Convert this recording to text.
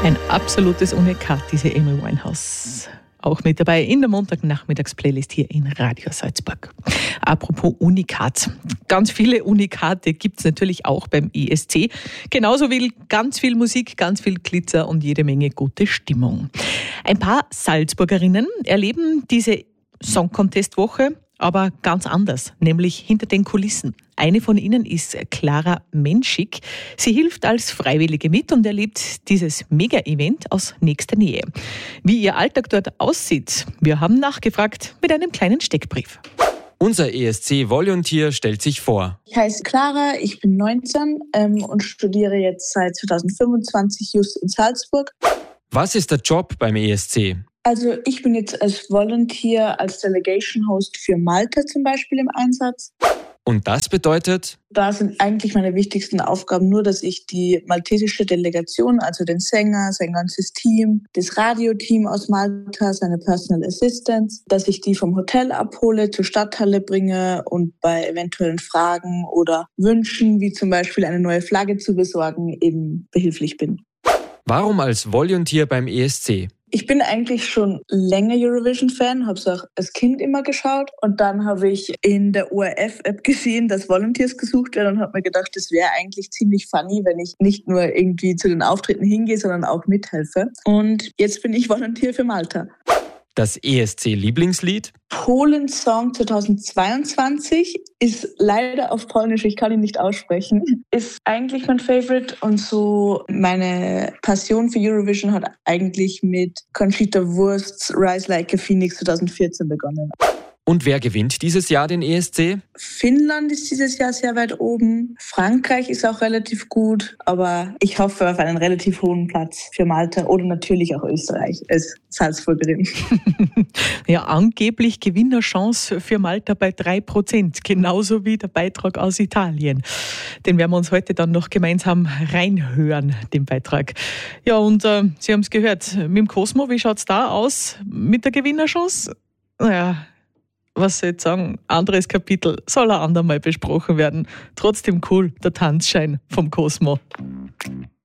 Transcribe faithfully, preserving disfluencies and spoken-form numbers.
Ein absolutes Unikat, diese Amy Winehouse. Auch mit dabei in der Montagnachmittags-Playlist hier in Radio Salzburg. Apropos Unikat. Ganz viele Unikate gibt es natürlich auch beim E S C. Genauso wie ganz viel Musik, ganz viel Glitzer und jede Menge gute Stimmung. Ein paar Salzburgerinnen erleben diese Song-Contest-Woche aber ganz anders, nämlich hinter den Kulissen. Eine von ihnen ist Clara Menschik. Sie hilft als Freiwillige mit und erlebt dieses Mega-Event aus nächster Nähe. Wie ihr Alltag dort aussieht, wir haben nachgefragt mit einem kleinen Steckbrief. Unser E S C-Volunteer stellt sich vor. Ich heiße Clara, ich bin neunzehn ähm, und studiere jetzt seit zwanzig fünfundzwanzig just in Salzburg. Was ist der Job beim E S C? Also ich bin jetzt als Volunteer, als Delegation Host für Malta zum Beispiel im Einsatz. Und das bedeutet? Da sind eigentlich meine wichtigsten Aufgaben nur, dass ich die maltesische Delegation, also den Sänger, sein ganzes Team, das Radioteam aus Malta, seine Personal Assistants, dass ich die vom Hotel abhole, zur Stadthalle bringe und bei eventuellen Fragen oder Wünschen, wie zum Beispiel eine neue Flagge zu besorgen, eben behilflich bin. Warum als Volunteer beim E S C? Ich bin eigentlich schon länger Eurovision-Fan, habe es auch als Kind immer geschaut und dann habe ich in der O R F-App gesehen, dass Volunteers gesucht werden und habe mir gedacht, das wäre eigentlich ziemlich funny, wenn ich nicht nur irgendwie zu den Auftritten hingehe, sondern auch mithelfe. Und jetzt bin ich Volunteer für Malta. Das E S C-Lieblingslied? Polen's Song zweitausendzweiundzwanzig ist leider auf Polnisch, ich kann ihn nicht aussprechen, ist eigentlich mein Favorite und so meine Passion für Eurovision hat eigentlich mit Conchita Wurst's Rise Like a Phoenix zweitausendvierzehn begonnen. Und wer gewinnt dieses Jahr den E S C? Finnland ist dieses Jahr sehr weit oben. Frankreich ist auch relativ gut. Aber ich hoffe auf einen relativ hohen Platz für Malta oder natürlich auch Österreich als Salzburgerin. Ja, angeblich Gewinnerchance für Malta bei drei Prozent. Genauso wie der Beitrag aus Italien. Den werden wir uns heute dann noch gemeinsam reinhören, den Beitrag. Ja, und äh, Sie haben es gehört, mit dem Cosmo, wie schaut es da aus mit der Gewinnerchance? Naja, was soll ich sagen, anderes Kapitel, soll ein andermal besprochen werden. Trotzdem cool, der Tanzschein vom Cosmo.